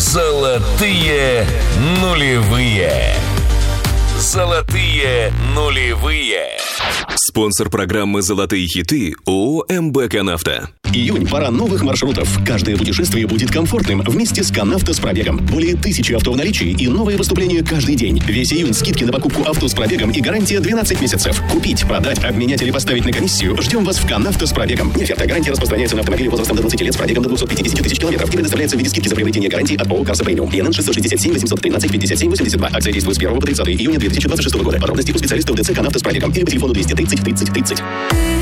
Золотые нулевые. Золотые нулевые. Спонсор программы «Золотые хиты» ООО «МБ Конавто». Июнь – пора новых маршрутов. Каждое путешествие будет комфортным вместе с Конавто с пробегом. Более 1000 авто в наличии и новые поступления каждый день. Весь июнь скидки на покупку авто с пробегом и гарантия 12 месяцев. Купить, продать, обменять или поставить на комиссию. Ждем вас в Конавто с пробегом. Оферта гарантия распространяется на автомобили возрастом до 20 лет с пробегом до 250 тысяч километров и предоставляется в виде скидки за приобретение гарантии от ООО «Карса Премиум». ИНН 667 813 57 82. Акция действует с 1 по 30 июня 2026 года. Подробности у специалистов ДЦ «Конавто с пробегом» или по телефону 230 30 30.